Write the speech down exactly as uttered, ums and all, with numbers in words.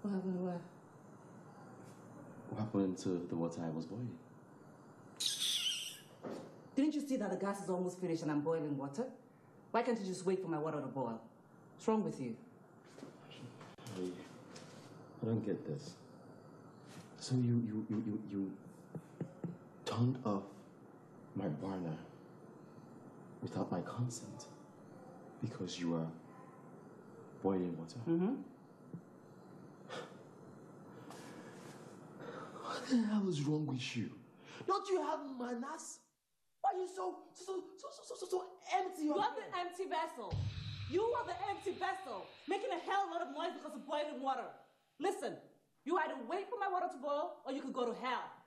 What happened to what? What happened to the water I was boiling? Didn't you see that the gas is almost finished and I'm boiling water? Why can't you just wait for my water to boil? What's wrong with you? I, I don't get this. So you, you, you, you, you turned off my burner without my consent because you were boiling water? Mm-hmm. What the hell is wrong with you? Don't you have manners? Why are you so, so, so, so, so, so empty? You are the empty vessel. You are the empty vessel, making a hell lot of noise because of boiling water. Listen, you either wait for my water to boil or you could go to hell.